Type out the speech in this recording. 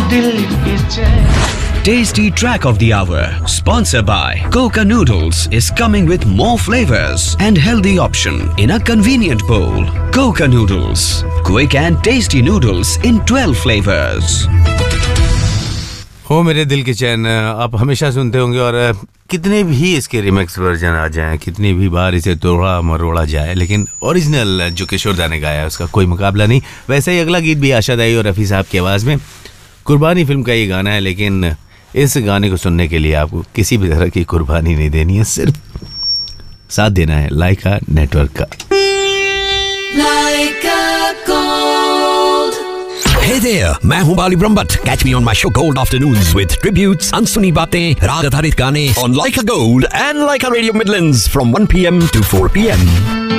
दिल की चैन। Tasty Track of the Hour, sponsored by Coca Noodles, is coming with more flavors and healthy option in a convenient bowl. Coca Noodles, quick and tasty noodles in 12 flavors. हो मेरे दिल की चैन आप हमेशा सुनते होंगे और कितने भी इसके रिमिक्स वर्जन आ जाएं, कितनी भी बार इसे तोड़ा मरोड़ा जाए, लेकिन ओरिजिनल जो किशोर दा ने गाया है उसका कोई मुकाबला नहीं। वैसे ही अगला गीत भी आशा दाई और रफ़ी साहब की आवाज़ में, कुर्बानी फिल्म का ये गाना है, लेकिन इस गाने को सुनने के लिए आपको किसी भी तरह की कुर्बानी नहीं देनी है, सिर्फ साथ देना है लाइका नेटवर्क का। Hey there, मैं हूँ बाली Brahmbhatt. Catch me on my show Gold Afternoons with tributes, अनसुनी बातें, राग आधारित गाने on Laika Gold and Laika Radio Midlands from 1 p.m. to 4 p.m.